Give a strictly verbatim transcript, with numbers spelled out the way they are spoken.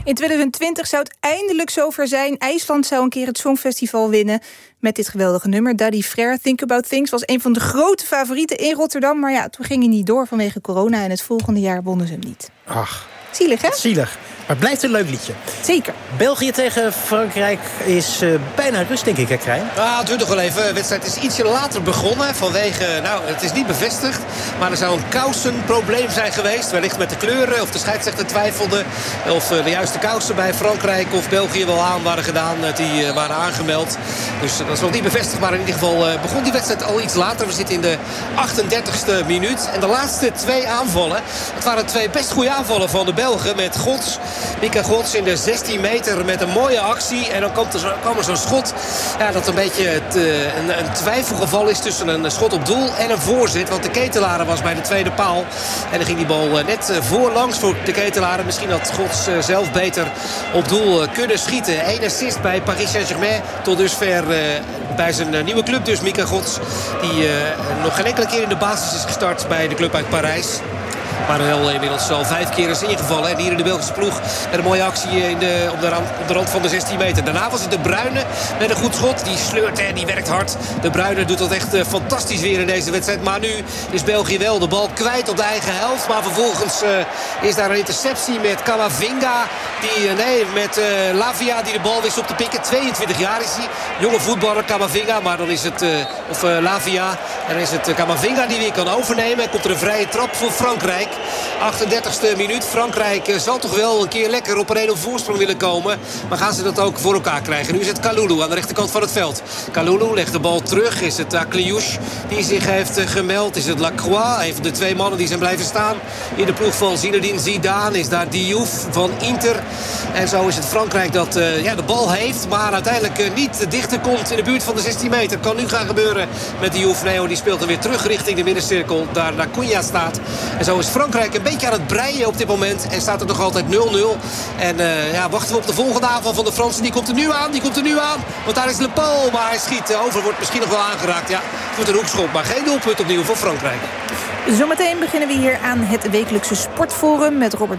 In twintig twintig zou het eindelijk zover zijn. IJsland zou een keer het Songfestival winnen met dit geweldige nummer. Daddy Frère, Think About Things, was een van de grote favorieten in Rotterdam. Maar ja, toen ging hij niet door vanwege corona en het volgende jaar wonnen ze hem niet. Ach, zielig, hè? Zielig. Maar het blijft een leuk liedje. Zeker. België tegen Frankrijk is uh, bijna rust, denk ik, hè, Krijn? Ah, het duurt nog wel even. De wedstrijd is ietsje later begonnen. Vanwege, nou, het is niet bevestigd. Maar er zou een kousenprobleem zijn geweest. Wellicht met de kleuren. Of de scheidsrechter twijfelde. Of uh, de juiste kousen bij Frankrijk of België wel aan waren gedaan. Uh, die uh, waren aangemeld. Dus uh, dat is nog niet bevestigd. Maar in ieder geval uh, begon die wedstrijd al iets later. We zitten in de achtendertigste minuut. En de laatste twee aanvallen. Het waren twee best goede aanvallen van de Belgen. Met Gods. Mika Gods in de zestien meter met een mooie actie. En dan komt er, zo, kwam er zo'n schot. Ja, dat een beetje het, uh, een, een twijfelgeval is tussen een schot op doel en een voorzet. Want de Ketelaren was bij de tweede paal. En dan ging die bal uh, net uh, voorlangs voor de Ketelaren. Misschien had Gods uh, zelf beter op doel uh, kunnen schieten. Eén assist bij Paris Saint-Germain. Tot dusver uh, bij zijn uh, nieuwe club dus, Mika Gods. Die uh, nog geen enkele keer in de basis is gestart bij de club uit Parijs. Maar wel inmiddels al vijf keer is ingevallen. En hier in de Belgische ploeg met een mooie actie in de, op, de rand, op de rand van de zestien meter. Daarna was het de Bruyne met een goed schot. Die sleurt en die werkt hard. De Bruyne doet dat echt uh, fantastisch weer in deze wedstrijd. Maar nu is België wel de bal kwijt op de eigen helft. Maar vervolgens uh, is daar een interceptie met Camavinga. Die, uh, nee, met uh, Lavia die de bal wist op te pikken. tweeëntwintig jaar is hij. Jonge voetballer Camavinga. Maar dan is het, uh, of uh, Lavia. En dan is het uh, Camavinga die weer kan overnemen. En komt er een vrije trap voor Frankrijk. achtendertigste minuut. Frankrijk zal toch wel een keer lekker op een één nul voorsprong willen komen. Maar gaan ze dat ook voor elkaar krijgen? Nu is het Kalulu aan de rechterkant van het veld. Kalulu legt de bal terug. Is het Akliouche die zich heeft gemeld? Is het Lacroix? Een van de twee mannen die zijn blijven staan in de ploeg van Zinedine Zidane. Is daar Diouf van Inter. En zo is het Frankrijk dat uh, ja, de bal heeft. Maar uiteindelijk uh, niet dichter komt in de buurt van de zestien meter. Kan nu gaan gebeuren met Diouf. Neo die speelt er weer terug richting de middencirkel. Daar Cunha staat. En zo is Frankrijk een beetje aan het breien op dit moment. En staat er nog altijd nul nul. En uh, ja, wachten we op de volgende aanval van de Fransen. Die komt er nu aan, die komt er nu aan. Want daar is Le Pen, maar hij schiet over. Wordt misschien nog wel aangeraakt. Ja, het wordt een hoekschop, maar geen doelpunt opnieuw voor Frankrijk. Zometeen beginnen we hier aan het wekelijkse sportforum met Robert